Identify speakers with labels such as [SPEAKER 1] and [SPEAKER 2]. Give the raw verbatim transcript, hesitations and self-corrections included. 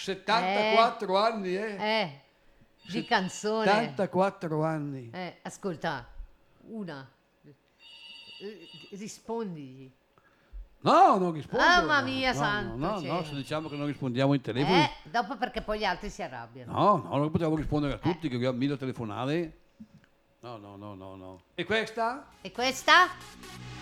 [SPEAKER 1] settantaquattro anni, eh?
[SPEAKER 2] Eh, di canzone.
[SPEAKER 1] settantaquattro anni.
[SPEAKER 2] Eh, ascolta, una. Eh, rispondigli.
[SPEAKER 1] No, non rispondo.
[SPEAKER 2] Mamma
[SPEAKER 1] no,
[SPEAKER 2] mia,
[SPEAKER 1] no,
[SPEAKER 2] santo
[SPEAKER 1] No, no, no,
[SPEAKER 2] cielo.
[SPEAKER 1] se diciamo che non rispondiamo in telefono.
[SPEAKER 2] Eh, dopo perché poi gli altri si arrabbiano.
[SPEAKER 1] No, no, non potevo rispondere a tutti, che abbiamo mille telefonate. No, no, no, no, no. E questa?
[SPEAKER 2] E questa?